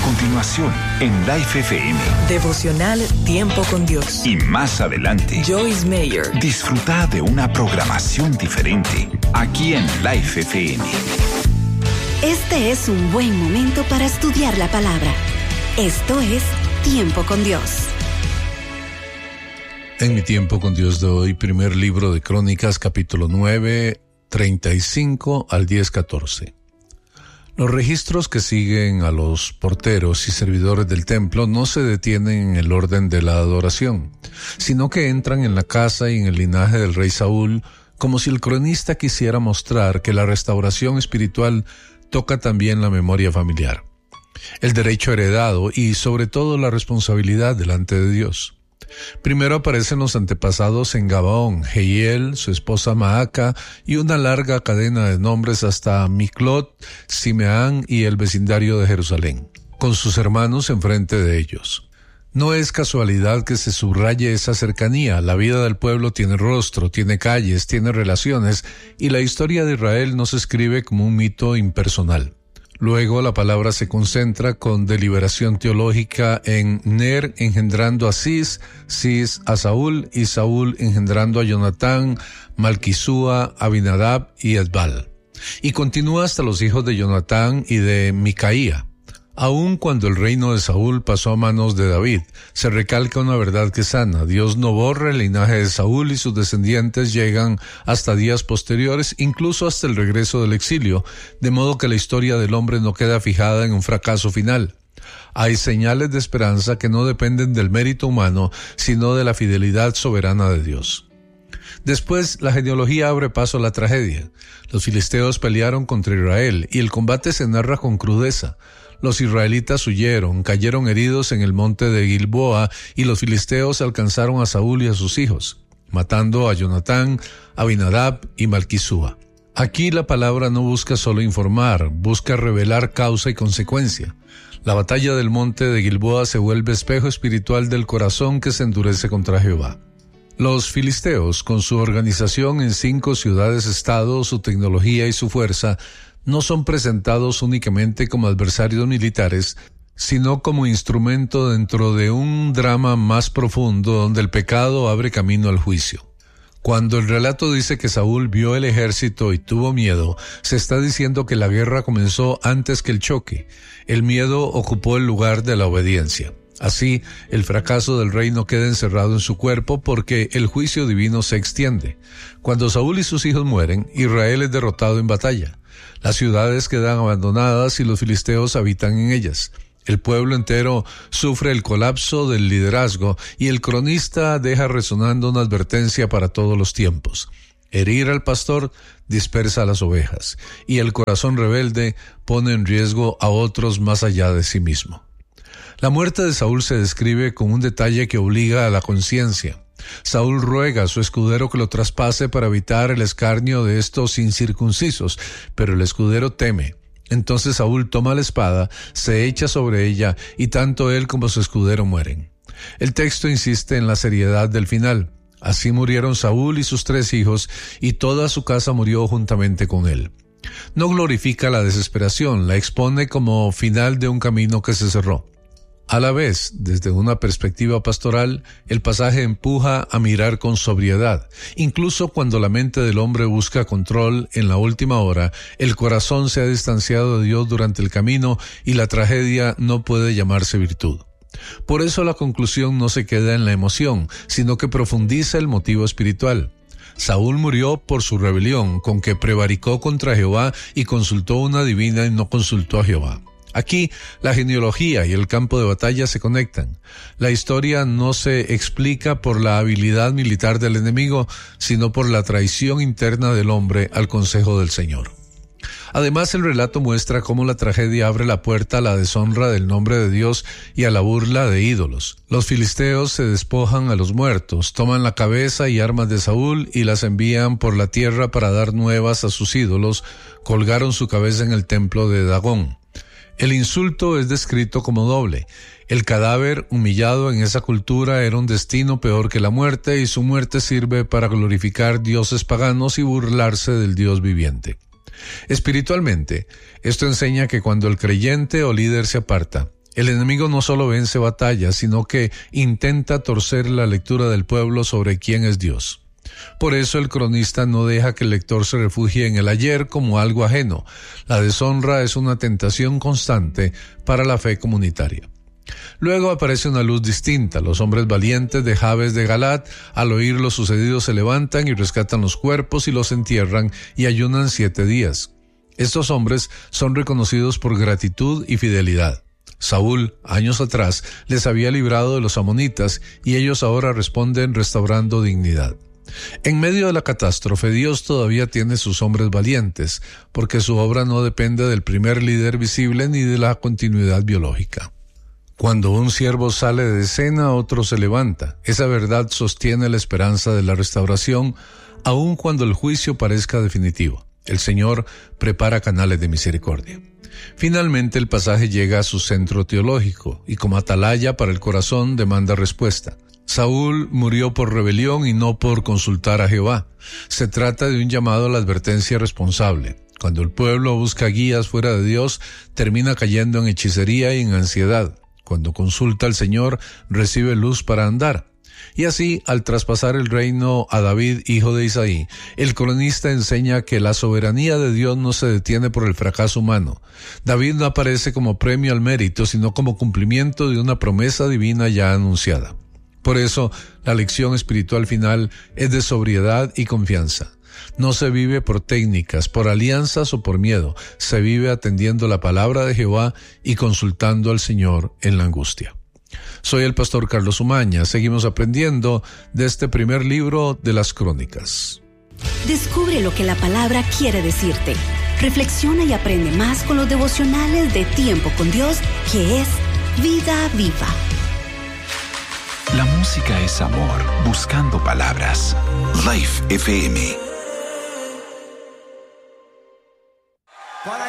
continuación, en Life FM. Devocional Tiempo con Dios. Y más adelante, Joyce Meyer. Disfruta de una programación diferente aquí en Life FM. Este es un buen momento para estudiar la palabra. Esto es Tiempo con Dios. En mi Tiempo con Dios de hoy, primer libro de Crónicas, capítulo 9, 35 al 10-14. Los registros que siguen a los porteros y servidores del templo no se detienen en el orden de la adoración, sino que entran en la casa y en el linaje del rey Saúl, como si el cronista quisiera mostrar que la restauración espiritual toca también la memoria familiar, el derecho heredado y sobre todo la responsabilidad delante de Dios. Primero aparecen los antepasados en Gabaón, Jehiel, su esposa Maaca y una larga cadena de nombres hasta Miclot, Simeán y el vecindario de Jerusalén, con sus hermanos enfrente de ellos. No es casualidad que se subraye esa cercanía. La vida del pueblo tiene rostro, tiene calles, tiene relaciones, y la historia de Israel no se escribe como un mito impersonal. Luego la palabra se concentra con deliberación teológica en Ner engendrando a Cis, Cis a Saúl y Saúl engendrando a Jonatán, Malquisúa, Abinadab y Edbal. Y continúa hasta los hijos de Jonatán y de Micaía. Aun cuando el reino de Saúl pasó a manos de David, se recalca una verdad que sana. Dios no borra el linaje de Saúl y sus descendientes llegan hasta días posteriores, incluso hasta el regreso del exilio, de modo que la historia del hombre no queda fijada en un fracaso final. Hay señales de esperanza que no dependen del mérito humano, sino de la fidelidad soberana de Dios. Después, la genealogía abre paso a la tragedia. Los filisteos pelearon contra Israel y el combate se narra con crudeza. Los israelitas huyeron, cayeron heridos en el monte de Gilboa y los filisteos alcanzaron a Saúl y a sus hijos, matando a Jonatán, Abinadab y Malquisúa. Aquí la palabra no busca solo informar, busca revelar causa y consecuencia. La batalla del monte de Gilboa se vuelve espejo espiritual del corazón que se endurece contra Jehová. Los filisteos, con su organización en 5 ciudades-estado, su tecnología y su fuerza, no son presentados únicamente como adversarios militares, sino como instrumento dentro de un drama más profundo donde el pecado abre camino al juicio. Cuando el relato dice que Saúl vio el ejército y tuvo miedo, se está diciendo que la guerra comenzó antes que el choque. El miedo ocupó el lugar de la obediencia. Así, el fracaso del rey no queda encerrado en su cuerpo porque el juicio divino se extiende. Cuando Saúl y sus hijos mueren, Israel es derrotado en batalla. Las ciudades quedan abandonadas y los filisteos habitan en ellas. El pueblo entero sufre el colapso del liderazgo y el cronista deja resonando una advertencia para todos los tiempos. Herir al pastor dispersa a las ovejas y el corazón rebelde pone en riesgo a otros más allá de sí mismo. La muerte de Saúl se describe con un detalle que obliga a la conciencia. Saúl ruega a su escudero que lo traspase para evitar el escarnio de estos incircuncisos, pero el escudero teme. Entonces Saúl toma la espada, se echa sobre ella y tanto él como su escudero mueren. El texto insiste en la seriedad del final. Así murieron Saúl y sus 3 hijos y toda su casa murió juntamente con él. No glorifica la desesperación, la expone como final de un camino que se cerró. A la vez, desde una perspectiva pastoral, el pasaje empuja a mirar con sobriedad. Incluso cuando la mente del hombre busca control en la última hora, el corazón se ha distanciado de Dios durante el camino y la tragedia no puede llamarse virtud. Por eso la conclusión no se queda en la emoción, sino que profundiza el motivo espiritual. Saúl murió por su rebelión, con que prevaricó contra Jehová y consultó una divina y no consultó a Jehová. Aquí, la genealogía y el campo de batalla se conectan. La historia no se explica por la habilidad militar del enemigo, sino por la traición interna del hombre al consejo del Señor. Además, el relato muestra cómo la tragedia abre la puerta a la deshonra del nombre de Dios y a la burla de ídolos. Los filisteos se despojan a los muertos, toman la cabeza y armas de Saúl y las envían por la tierra para dar nuevas a sus ídolos. Colgaron su cabeza en el templo de Dagón. El insulto es descrito como doble. El cadáver humillado en esa cultura era un destino peor que la muerte, y su muerte sirve para glorificar dioses paganos y burlarse del Dios viviente. Espiritualmente, esto enseña que cuando el creyente o líder se aparta, El enemigo no solo vence batallas, sino que intenta torcer la lectura del pueblo sobre quién es Dios. Por eso el cronista no deja que el lector se refugie en el ayer como algo ajeno. La deshonra es una tentación constante para la fe comunitaria. Luego aparece una luz distinta. Los hombres valientes de Jabes de Galat, al oír lo sucedido, se levantan y rescatan los cuerpos y los entierran y ayunan 7 días. Estos hombres son reconocidos por gratitud y fidelidad. Saúl, años atrás, les había librado de los amonitas y ellos ahora responden restaurando dignidad. En medio de la catástrofe, Dios todavía tiene sus hombres valientes, porque su obra no depende del primer líder visible ni de la continuidad biológica. Cuando un siervo sale de escena, otro se levanta. Esa verdad sostiene la esperanza de la restauración, aun cuando el juicio parezca definitivo. El Señor prepara canales de misericordia. Finalmente el pasaje llega a su centro teológico y como atalaya para el corazón demanda respuesta. Saúl murió por rebelión y no por consultar a Jehová. Se trata de un llamado a la advertencia responsable. Cuando el pueblo busca guías fuera de Dios, termina cayendo en hechicería y en ansiedad. Cuando consulta al Señor, recibe luz para andar. Y así, al traspasar el reino a David, hijo de Isaí, el cronista enseña que la soberanía de Dios no se detiene por el fracaso humano. David no aparece como premio al mérito, sino como cumplimiento de una promesa divina ya anunciada. Por eso, la lección espiritual final es de sobriedad y confianza. No se vive por técnicas, por alianzas o por miedo. Se vive atendiendo la palabra de Jehová y consultando al Señor en la angustia. Soy el pastor Carlos Umaña. Seguimos aprendiendo de este primer libro de las Crónicas. Descubre lo que la palabra quiere decirte. Reflexiona y aprende más con los devocionales de Tiempo con Dios, que es Vida Viva. La música es amor, buscando palabras. Life FM.